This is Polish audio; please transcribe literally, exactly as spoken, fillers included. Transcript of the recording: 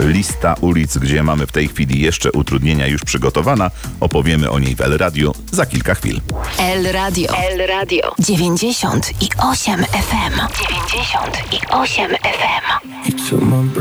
lista ulic, gdzie mamy w tej chwili jeszcze utrudnienia już przygotowana. Opowiemy o niej w El Radio za kilka chwil. El Radio. El Radio. dziewięćdziesiąt i osiem F M. dziewięćdziesiąt i osiem F M.